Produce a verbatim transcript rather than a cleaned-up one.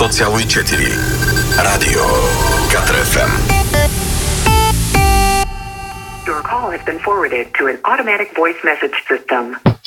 четири. Радио Катар еф ем. Your call has been forwarded to an automatic voice message system.